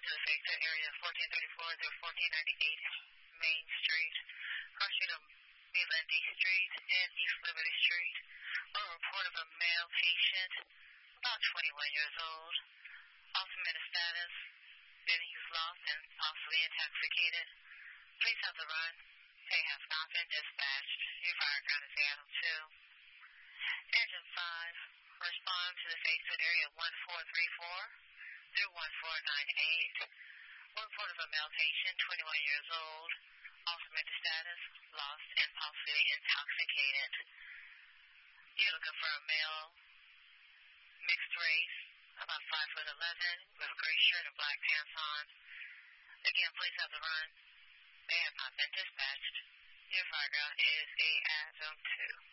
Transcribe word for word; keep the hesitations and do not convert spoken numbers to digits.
to the Facein area, fourteen thirty-four through fourteen ninety-eight Main Street, crossing of Melindy Street and East Liberty Street. A report of a male patient, about twenty-one years old, also mental status, then he was lost and possibly intoxicated. Please have the run. They have not been dispatched. Your fire ground is Seattle two. Engine five, respond to the Facein area one four three four through one four nine eight. Report of a male patient, twenty-one years old, also mental status, lost and possibly intoxicated. You're looking for a male, mixed race, about five foot eleven, with a gray shirt and black pants on. Again, please have the run. They have not been dispatched. Your fire ground is A at zone two.